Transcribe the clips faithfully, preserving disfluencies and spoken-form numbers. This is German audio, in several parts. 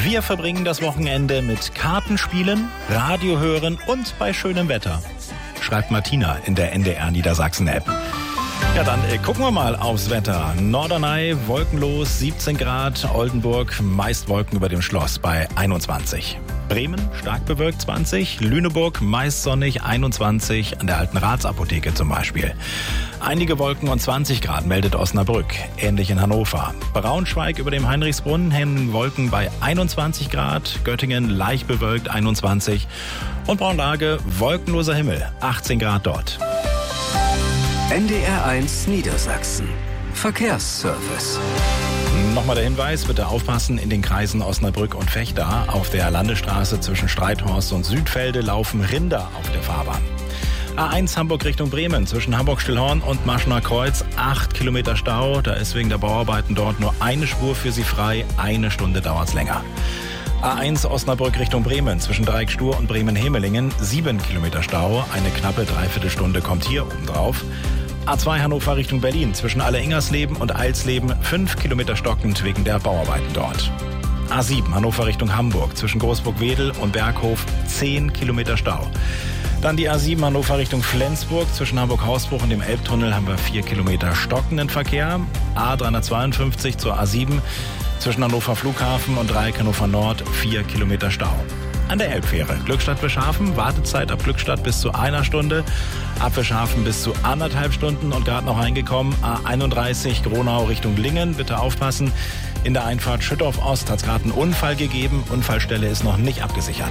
Wir verbringen das Wochenende mit Kartenspielen, Radio hören und bei schönem Wetter, schreibt Martina in der N D R Niedersachsen-App. Ja, dann äh, gucken wir mal aufs Wetter. Norderney, wolkenlos, siebzehn Grad. Oldenburg, meist Wolken über dem Schloss bei einundzwanzig. Bremen, stark bewölkt, zwanzig. Lüneburg, meist sonnig, einundzwanzig. An der alten Ratsapotheke zum Beispiel. Einige Wolken und zwanzig Grad meldet Osnabrück. Ähnlich in Hannover. Braunschweig über dem Heinrichsbrunnen hängen Wolken bei einundzwanzig Grad. Göttingen, leicht bewölkt, einundzwanzig. Und Braunlage, wolkenloser Himmel, achtzehn Grad dort. N D R eins Niedersachsen. Verkehrsservice. Nochmal der Hinweis, bitte aufpassen, in den Kreisen Osnabrück und Vechta. Auf der Landesstraße zwischen Streithorst und Südfelde laufen Rinder auf der Fahrbahn. A eins Hamburg Richtung Bremen, zwischen Hamburg-Stillhorn und Maschner Kreuz, acht Kilometer Stau. Da ist wegen der Bauarbeiten dort nur eine Spur für Sie frei, eine Stunde dauert's länger. A eins Osnabrück Richtung Bremen, zwischen Dreieckstur und Bremen-Hemelingen, sieben Kilometer Stau, eine knappe Dreiviertelstunde kommt hier obendrauf. A zwei Hannover Richtung Berlin, zwischen Alleingersleben und Eilsleben, fünf Kilometer stockend wegen der Bauarbeiten dort. A sieben Hannover Richtung Hamburg, zwischen Großburg-Wedel und Berghof, zehn Kilometer Stau. Dann die A sieben Hannover Richtung Flensburg, zwischen Hamburg-Hausbruch und dem Elbtunnel haben wir vier Kilometer stockenden Verkehr. A dreihundertzweiundfünfzig zur A sieben, zwischen Hannover Flughafen und Dreieck Hannover Nord, vier Kilometer Stau. An der Elbfähre Glückstadt-Bischhafen, Wartezeit ab Glückstadt bis zu einer Stunde, ab Bischhafen bis zu anderthalb Stunden und gerade noch reingekommen, A einunddreißig Gronau Richtung Lingen, bitte aufpassen. In der Einfahrt Schüttorf Ost hat es gerade einen Unfall gegeben, Unfallstelle ist noch nicht abgesichert.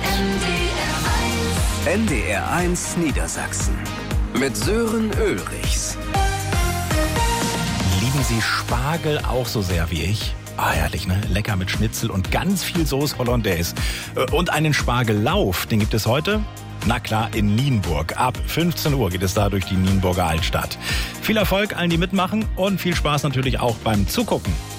N D R eins Niedersachsen mit Sören Ulrichs. Lieben Sie Spargel auch so sehr wie ich? Ah, herrlich, ne? Lecker mit Schnitzel und ganz viel Sauce Hollandaise. Und einen Spargellauf, den gibt es heute? Na klar, in Nienburg. Ab fünfzehn Uhr geht es da durch die Nienburger Altstadt. Viel Erfolg allen, die mitmachen und viel Spaß natürlich auch beim Zugucken.